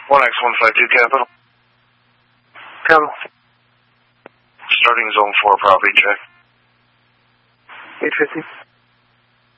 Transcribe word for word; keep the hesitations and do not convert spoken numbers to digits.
one X one five two Capital. Capital. Starting zone four property check. eight fifty.